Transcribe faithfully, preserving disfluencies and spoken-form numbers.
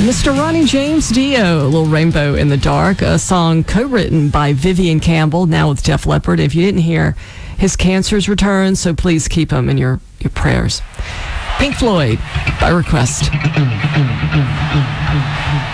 Mister Ronnie James Dio, Little Rainbow in the Dark, a song co-written by Vivian Campbell, now with Def Leppard. If you didn't hear, his cancer's returned, so please keep him in your, your prayers. Pink Floyd, by request.